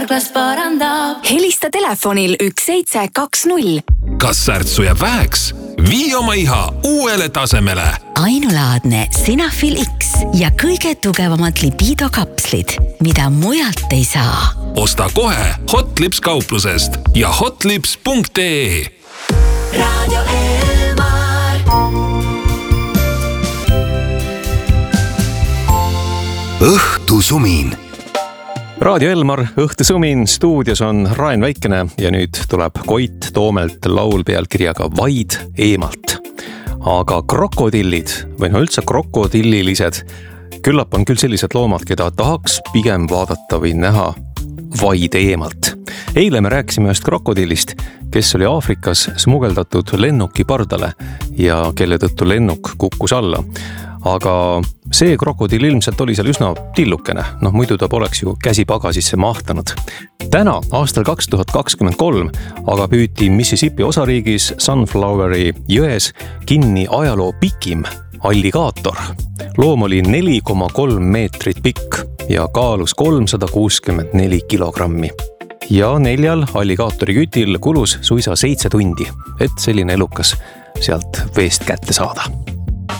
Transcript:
Helista telefonil 1720. Kas särtsu jääb väheks? Vii oma iha uuele tasemele. Ainulaadne Senafil X ja kõige tugevamad libido-kapslid, mida mujalt ei saa. Osta kohe Hotlips kauplusest ja hotlips.ee. Radio Elmar. Õhtusumin. Radio Elmar, õhtusumin, stuudios on Rain Väikene ja nüüd tuleb Koit Toomelt laul pealkirjaga Vaid eemalt. Aga krokodillid või üldse krokodillilised, küllap on küll sellised loomad, keda tahaks pigem vaadata või näha vaid eemalt. Eile me rääkisime ühest krokodillist, kes oli Aafrikas smugeldatud lennuki pardale ja kelle tõttu lennuk kukkus alla. Aga see krokodill ilmselt oli seal üsna tillukene, muidu ta poleks ju käsi pagasisse mahtanud. Täna, aastal 2023, aga püüti Mississippi osariigis Sunfloweri jões kinni ajaloo pikim alligaator. Loom oli 4,3 meetrit pikk ja kaalus 364 kilogrammi. Ja 4 alligaatori kütil kulus suisa 7 tundi, et selline elukas sealt veest kätte saada.